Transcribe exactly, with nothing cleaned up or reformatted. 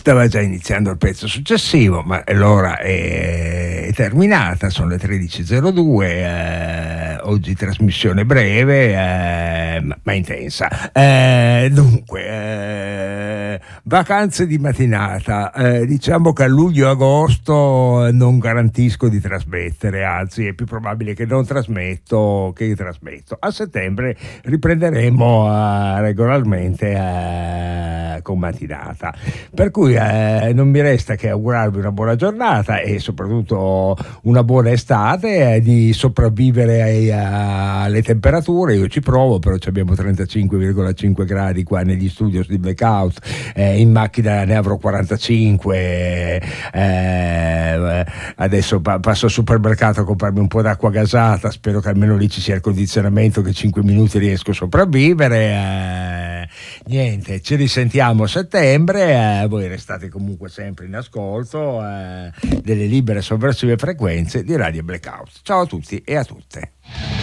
stava già iniziando il pezzo successivo, ma l'ora è terminata, sono le tredici e zero due, eh, oggi trasmissione breve eh, ma, ma intensa. Eh, dunque, eh, vacanze di mattinata, eh, diciamo che a luglio e agosto non garantisco di trasmettere, anzi è più probabile che non trasmetto che trasmetto. A settembre riprenderemo eh, regolarmente eh, con mattinata, per cui eh, non mi resta che augurarvi una buona giornata e soprattutto una buona estate, eh, di sopravvivere ai, alle temperature. Io ci provo, però abbiamo trentacinque virgola cinque gradi qua negli studios di Blackout, eh, in macchina ne avrò quarantacinque, eh, adesso pa- passo al supermercato a comprarmi un po' d'acqua gasata, spero che almeno lì ci sia il condizionamento, che cinque minuti riesco a sopravvivere. eh, niente, ci risentiamo a settembre, eh, voi restate comunque sempre in ascolto eh, delle libere sovversive frequenze di Radio Blackout. Ciao a tutti e a tutte.